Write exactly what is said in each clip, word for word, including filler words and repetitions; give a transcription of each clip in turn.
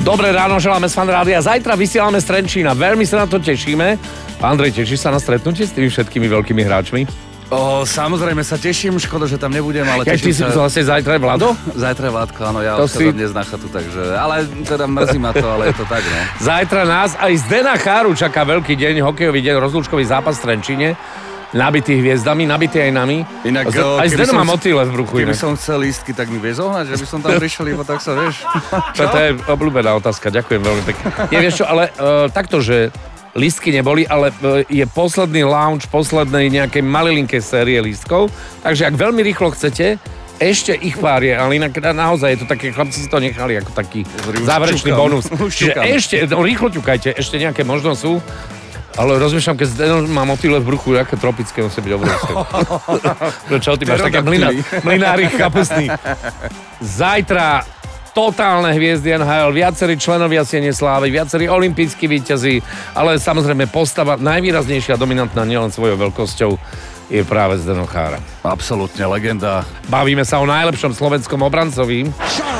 Dobré ráno, želáme z Fan Rádia. Zajtra vysielame z Trenčína. Veľmi sa na to tešíme. Andrej, tešíš sa na stretnutie s tými všetkými veľkými hráčmi? O, samozrejme sa teším, škoda, že tam nebudem, ale ja, teším ty sa. Si vlastne zajtra je Vlado? Zajtra je Vládko, áno, ja to si... dnes na chatu, takže, ale teda mrzí ma to, ale je to tak, no. Zajtra nás aj Zdena Cháru čaká veľký deň, hokejový deň, rozlúčkový zápas v Trenčíne. Nabitý hviezdami, nabitý aj nami. Inak, Z- aj Zdeno má motýle v bruchu. Keby som chcel lístky, tak mi vieš zohnať, že by som tam prišiel, iba tak sa vieš. To je obľúbená otázka, ďakujem veľmi pekne. Nie, vieš čo, ale uh, takto, že lístky neboli, ale uh, je posledný launch poslednej nejakej malilinkej série lístkov, takže ak veľmi rýchlo chcete, ešte ich pár je, ale inak naozaj je to také, chlapci si to nechali ako taký záverečný bonus. Čiže ešte, no, rýchlo ťukajte, ešte nejaké možno sú. Ale rozmýšľam, keď Zdeno má motýle v bruchu, aké tropické musí byť obrovské. Čo, ty máš také mlyna, mlynári kapustní. Zajtra totálne hviezdy en há el, viacerí členovia Siene slávy, viacerí olimpijskí víťazi, ale samozrejme postava najvýraznejšia a dominantná nielen svojou veľkosťou je práve Zdeno Chára. Absolútne legenda. Bavíme sa o najlepšom slovenskom obrancovi.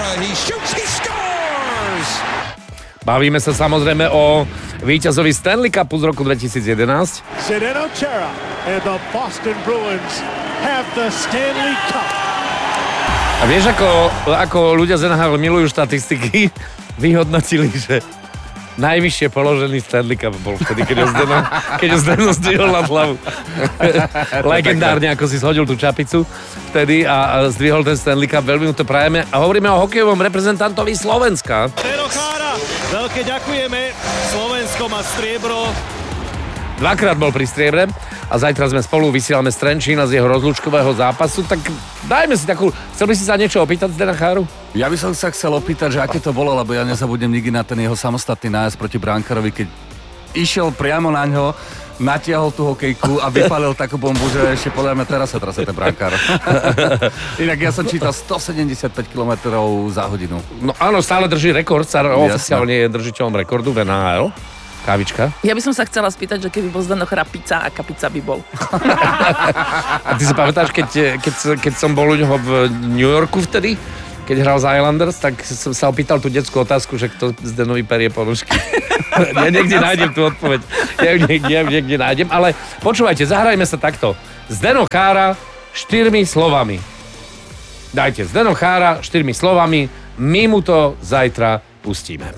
Bavíme sa samozrejme o víťazovi Stanley Cupu z roku dvetisíc jedenásť. Zdeno Chara and the Boston Bruins have the Stanley Cup. A vieš, ako, ako ľudia z en há el milujú štatistiky, vyhodnotili, že najvyššie položený Stanley Cup bol vtedy, keď ho Zdeno, keď ho Zdeno zdvihol nad hlavu. Legendárne, ako si shodil tú čapicu vtedy a, a zdvihol ten Stanley Cup, veľmi mu to prajeme. A hovoríme o hokejovom reprezentantovi Slovenska. Zdeno Chára, veľké ďakujeme. Slovensko má striebro. Dvakrát bol pri striebre a zajtra sme spolu vysielame z Trenčína z jeho rozlúčkového zápasu, tak dajme si takú... Chcel by si sa niečo opýtať Zdena Cháru? Ja by som sa chcel opýtať, že aké to bolo, lebo ja nezabudnem nikdy na ten jeho samostatný nájazd proti brankárovi, keď išiel priamo na ňo, natiahol tú hokejku a vypálil takú bombu, že ešte podľa mňa teraz sa trase ten brankár. Inak ja som čítal stosedemdesiatpäť kilometrov za hodinu. No áno, stále drží rekord, sa oficiálne je držiteľom rekordu v en há el. Kávička. Ja by som sa chcela spýtať, že keby bol Zdeno Chára pizza, aká pizza by bol? A ty si pamätáš, keď, keď, keď som bol u neho v New Yorku vtedy, keď hral za Islanders, tak som sa opýtal tú detskú otázku, že kto Zdenovi perie ponožky. Ja niekde nájdem tú odpoveď. Ja ju niekde, niekde nájdem, ale počúvajte, zahrajme sa takto. Zdeno Chára štyrmi slovami. Dajte, Zdeno Chára štyrmi slovami, my mu to zajtra pustíme.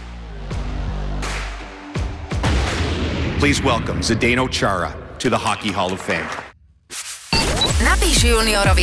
Please welcome Zdeno Chara to the Hockey Hall of Fame. Napíš juniorovi